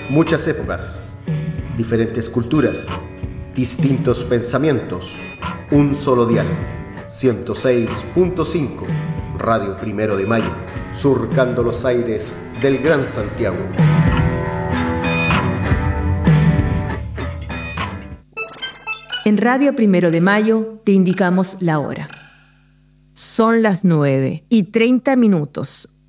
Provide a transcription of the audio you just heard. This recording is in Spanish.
Muchas épocas, diferentes culturas, distintos pensamientos, un solo dial. 106.5, Radio Primero de Mayo, surcando los aires del Gran Santiago. En Radio Primero de Mayo te indicamos la hora. Son las 9:30,